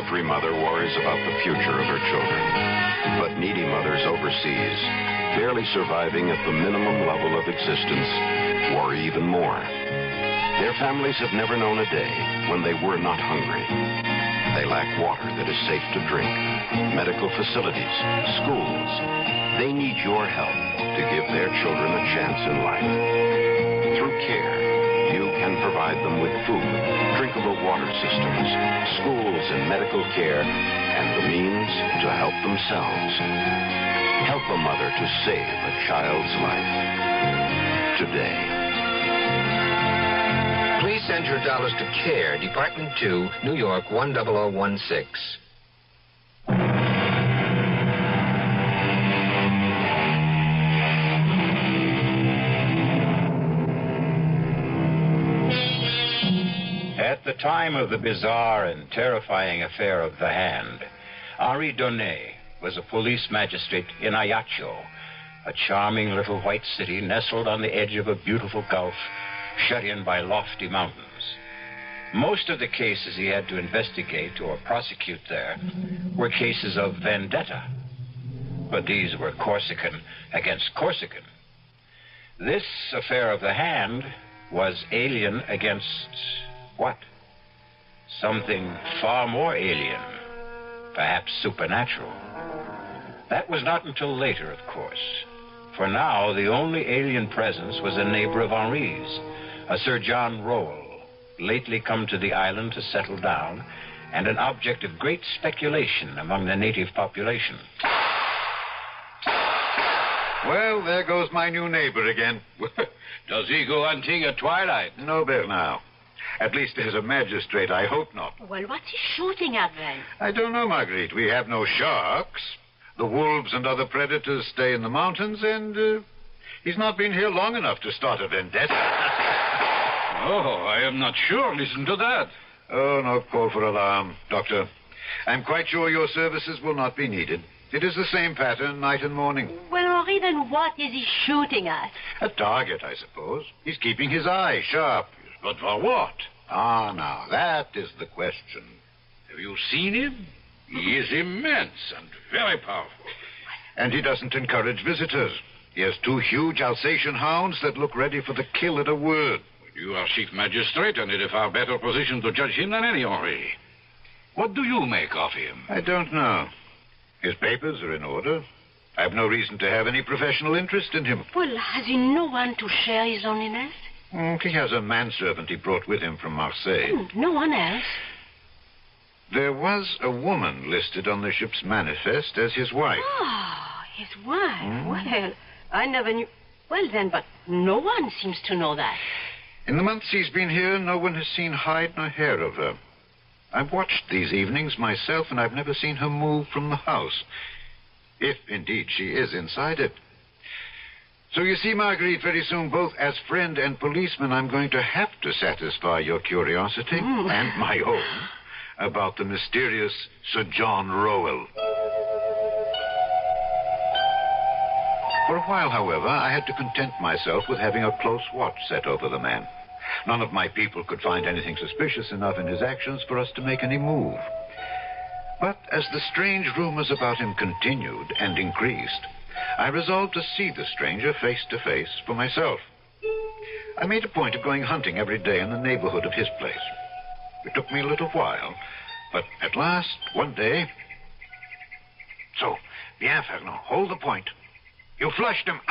Every mother worries about the future of her children. But needy mothers overseas, barely surviving at the minimum level of existence, worry even more. Their families have never known a day when they were not hungry. They lack water that is safe to drink, medical facilities, schools. They need your help to give their children a chance in life. Through CARE, you can provide them with food, drinkable water systems, schools and medical care, and the means to help themselves. Help a mother to save a child's life today. Please send your dollars to CARE, Department 2, New York 10016. At the time of the bizarre and terrifying affair of the hand, Henri Donnet was a police magistrate in Ajaccio, a charming little white city nestled on the edge of a beautiful gulf, shut in by lofty mountains. Most of the cases he had to investigate or prosecute there were cases of vendetta, but these were Corsican against Corsican. This affair of the hand was alien against what? Something far more alien, perhaps supernatural. That was not until later, of course. For now, the only alien presence was a neighbor of Henri's, a Sir John Rowell, lately come to the island to settle down, and an object of great speculation among the native population. Well, there goes my new neighbor again. Does he go hunting at twilight? No, Bernard. At least as a magistrate, I hope not. Well, what's he shooting at then? I don't know, Marguerite. We have no sharks. The wolves and other predators stay in the mountains, and he's not been here long enough to start a vendetta. Oh, I am not sure. Listen to that. Oh, no call for alarm, Doctor. I'm quite sure your services will not be needed. It is the same pattern, night and morning. Well, Henri, then what is he shooting at? A target, I suppose. He's keeping his eye sharp. But for what? Ah, now, that is the question. Have you seen him? He is immense and very powerful. And he doesn't encourage visitors. He has 2 huge Alsatian hounds that look ready for the kill at a word. You are chief magistrate and in a far better position to judge him than any, Henri. What do you make of him? I don't know. His papers are in order. I have no reason to have any professional interest in him. Well, has he no one to share his loneliness? He has a manservant he brought with him from Marseille. No one else. There was a woman listed on the ship's manifest as his wife. Oh, his wife. Well, I never knew. Well, then, but no one seems to know that. In the months he's been here, no one has seen hide nor hair of her. I've watched these evenings myself, and I've never seen her move from the house. If, indeed, she is inside it. So you see, Marguerite, very soon, both as friend and policeman, I'm going to have to satisfy your curiosity, and my own, about the mysterious Sir John Rowell. For a while, however, I had to content myself with having a close watch set over the man. None of my people could find anything suspicious enough in his actions for us to make any move. But as the strange rumors about him continued and increased, I resolved to see the stranger face to face for myself. I made a point of going hunting every day in the neighborhood of his place. It took me a little while, but at last, one day... So, bien, Fernand, hold the point. You flushed him,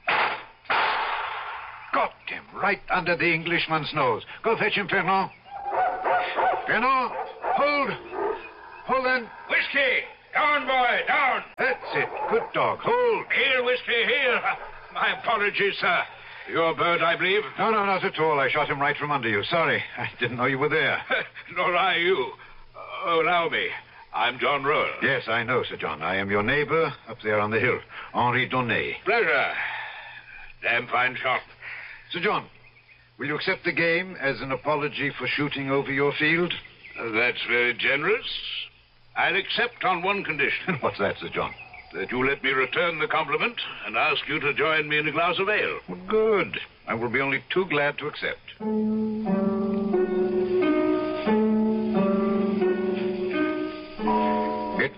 Got him right under the Englishman's nose. Go fetch him, Fernand. Fernand, hold. Hold then. Whiskey! Down, boy, down! That's it. Good dog. Hold. Here, Whiskey, here. My apologies, sir. Your bird, I believe? No, not at all. I shot him right from under you. Sorry. I didn't know you were there. Nor I you. Allow me. I'm John Rowell. Yes, I know, Sir John. I am your neighbor up there on the hill, Henri Donnet. Pleasure. Damn fine shot. Sir John, will you accept the game as an apology for shooting over your field? That's very generous. I'll accept on one condition. What's that, Sir John? That you let me return the compliment and ask you to join me in a glass of ale. Well, good. I will be only too glad to accept.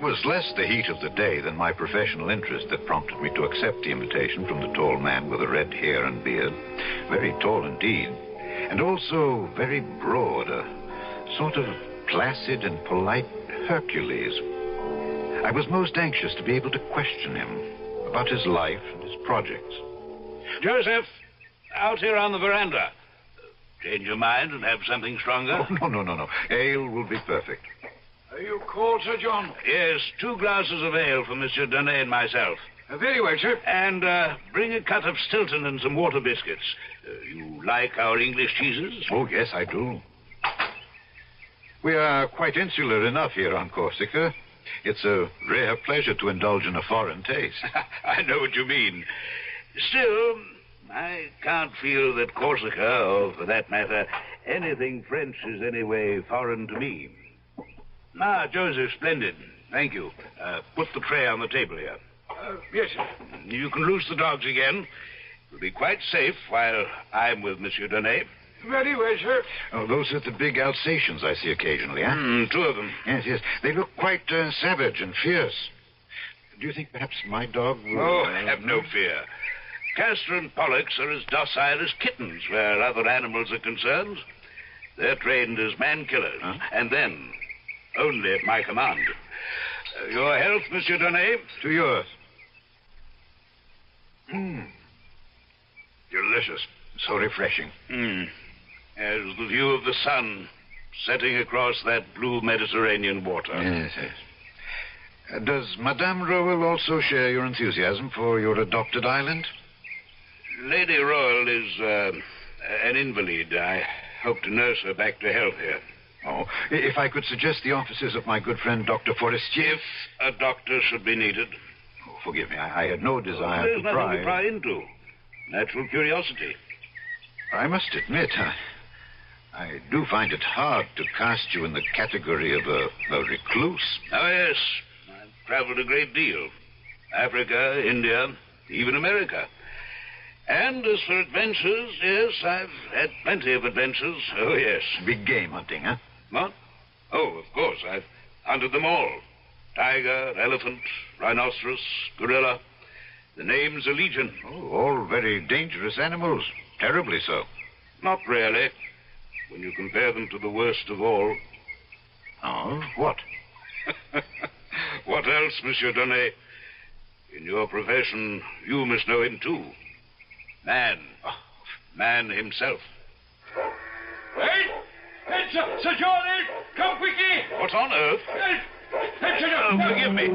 was less the heat of the day than my professional interest that prompted me to accept the invitation from the tall man with the red hair and beard. Very tall indeed, and also very broad, a sort of placid and polite Hercules. I was most anxious to be able to question him about his life and his projects. Joseph, out here on the veranda. Change your mind and have something stronger? Oh, no. Ale will be perfect. Are you cold, Sir John? Yes, 2 glasses of ale for Monsieur Donnet and myself. Very well, sir. And bring a cut of Stilton and some water biscuits. You like our English cheeses? Oh, yes, I do. We are quite insular enough here on Corsica. It's a rare pleasure to indulge in a foreign taste. I know what you mean. Still, I can't feel that Corsica, or for that matter, anything French is any way foreign to me. Ah, Joseph, splendid. Thank you. Put the tray on the table here. Yes, sir. You can loose the dogs again. It'll be quite safe while I'm with Monsieur Donnet. Very well, sir. Oh, those are the big Alsatians I see occasionally, huh? 2 of them. Yes. They look quite savage and fierce. Do you think perhaps my dog will... Oh, have no fear. Castor and Pollux are as docile as kittens where other animals are concerned. They're trained as man-killers. Huh? And then, only at my command. Your health, Monsieur Donnet? To yours. Delicious. So refreshing. As the view of the sun setting across that blue Mediterranean water. Yes. Does Madame Rowell also share your enthusiasm for your adopted island? Lady Rowell is an invalid. I hope to nurse her back to health here. Oh, if I could suggest the offices of my good friend Dr. Forestier... If a doctor should be needed. Oh, forgive me. I had no desire There's to pry. nothing to pry into. Natural curiosity. I must admit, I do find it hard to cast you in the category of a recluse. Oh, yes. I've traveled a great deal. Africa, India, even America. And as for adventures, yes, I've had plenty of adventures. Oh, yes. Big game hunting, huh? What? Oh, of course. I've hunted them all. Tiger, elephant, rhinoceros, gorilla. The name's a legion. Oh, all very dangerous animals. Terribly so. Not really. When you compare them to the worst of all. Oh, what? What else, Monsieur Donnet? In your profession, you must know him too. Man. Man himself. Hey, Sir John, come quickly. What on earth? Forgive me.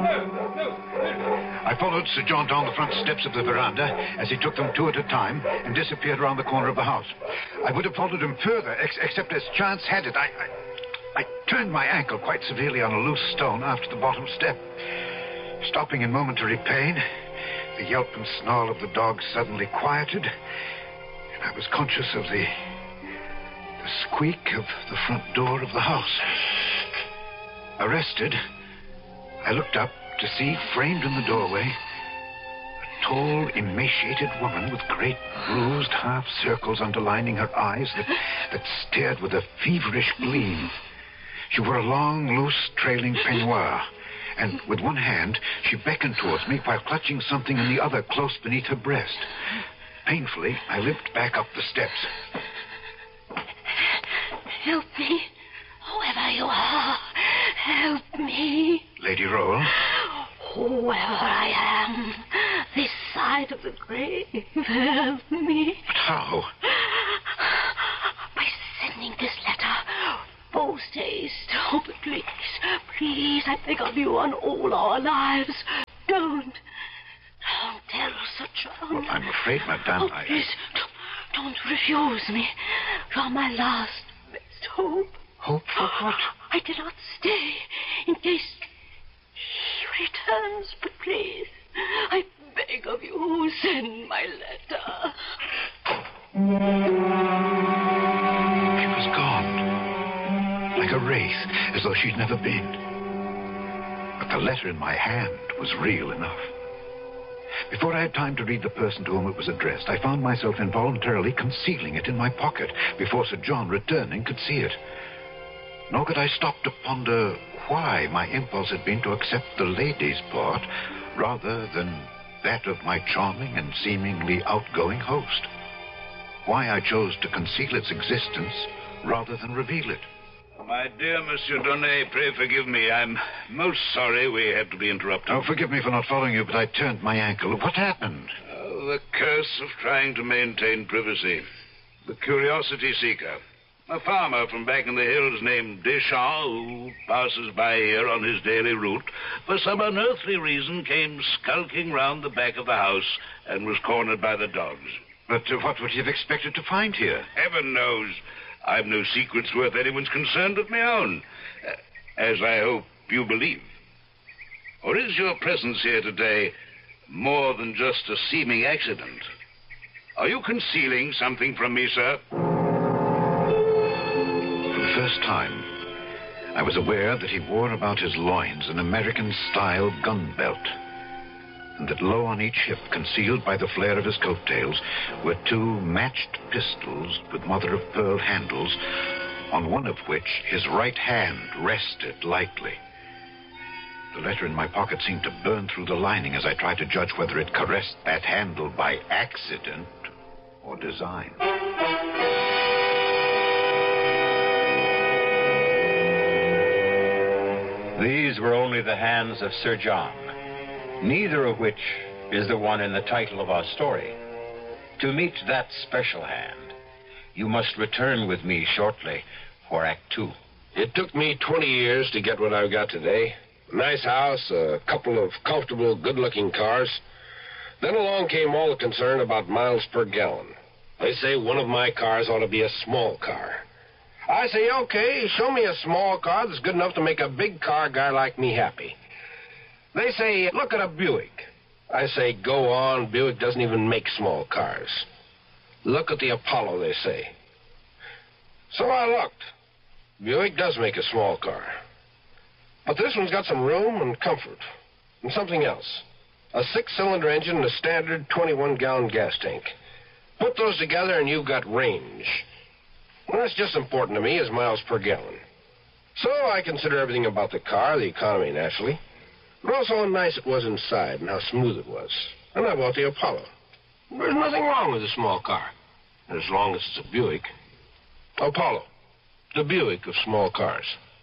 I followed Sir John down the front steps of the veranda as he took them 2 at a time and disappeared around the corner of the house. I would have followed him further, except as chance had it, I turned my ankle quite severely on a loose stone after the bottom step. Stopping in momentary pain, the yelp and snarl of the dog suddenly quieted, and I was conscious of the squeak of the front door of the house. Arrested, I looked up to see, framed in the doorway, a tall, emaciated woman with great bruised half circles underlining her eyes that stared with a feverish gleam. She wore a long, loose, trailing peignoir, and with one hand she beckoned towards me while clutching something in the other close beneath her breast. Painfully, I limped back up the steps. Help me, whoever you are. Help me. Lady Rowell? Whoever I am, this side of the grave, help me. But how? By sending this letter. Post haste. Oh, but please, I beg of you on all our lives. Don't tell Sir John. Well, I'm afraid, Madame, Oh, please, don't refuse me. You're my last best hope. Hope for what? I did not stay in case he returns, but please, I beg of you, send my letter. She was gone, like a wraith, as though she'd never been. But the letter in my hand was real enough. Before I had time to read the person to whom it was addressed, I found myself involuntarily concealing it in my pocket before Sir John, returning, could see it. Nor could I stop to ponder why my impulse had been to accept the lady's part rather than that of my charming and seemingly outgoing host. Why I chose to conceal its existence rather than reveal it. My dear Monsieur Donnet, pray forgive me. I'm most sorry we had to be interrupted. Oh, forgive me for not following you, but I turned my ankle. What happened? The curse of trying to maintain privacy. The curiosity seeker. A farmer from back in the hills named Deschamps, who passes by here on his daily route, for some unearthly reason came skulking round the back of the house and was cornered by the dogs. But what would he have expected to find here? Heaven knows. I've no secrets worth anyone's concern but my own, as I hope you believe. Or is your presence here today more than just a seeming accident? Are you concealing something from me, sir? For the first time, I was aware that he wore about his loins an American-style gun belt, and that low on each hip, concealed by the flare of his coattails, were two matched pistols with mother-of-pearl handles, on one of which his right hand rested lightly. The letter in my pocket seemed to burn through the lining as I tried to judge whether it caressed that handle by accident or design. These were only the hands of Sir John, neither of which is the one in the title of our story. To meet that special hand, you must return with me shortly for Act 2. It took me 20 years to get what I've got today. A nice house, a couple of comfortable, good-looking cars. Then along came all the concern about miles per gallon. They say one of my cars ought to be a small car. I say, okay, show me a small car that's good enough to make a big car guy like me happy. They say, look at a Buick. I say, go on, Buick doesn't even make small cars. Look at the Apollo, they say. So I looked. Buick does make a small car. But this one's got some room and comfort. And something else. A 6-cylinder engine and a standard 21-gallon gas tank. Put those together and you've got range. Well, that's just important to me as miles per gallon. So I consider everything about the car, the economy naturally, but also how nice it was inside and how smooth it was. And I bought the Apollo. There's nothing wrong with a small car, as long as it's a Buick. Apollo, the Buick of small cars.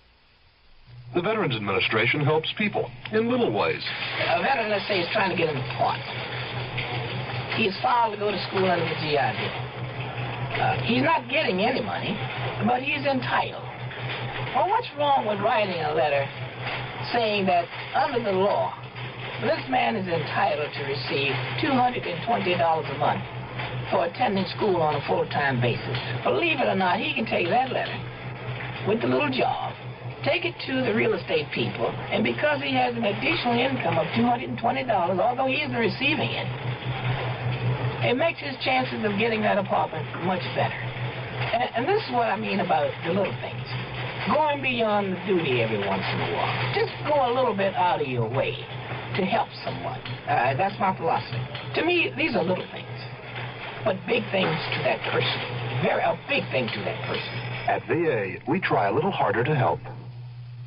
The Veterans Administration helps people in little ways. A veteran, let's say, is trying to get him taught. He's filed to go to school under the GI Bill. He's not getting any money, but he's entitled. Well, what's wrong with writing a letter saying that under the law, this man is entitled to receive $220 a month for attending school on a full-time basis? Believe it or not, he can take that letter with the little job, take it to the real estate people, and because he has an additional income of $220, although he isn't receiving it, it makes his chances of getting that apartment much better. And this is what I mean about the little things. Going beyond the duty every once in a while. Just go a little bit out of your way to help someone. That's my philosophy. To me, these are little things, but big things to that person. A big thing to that person. At VA, we try a little harder to help.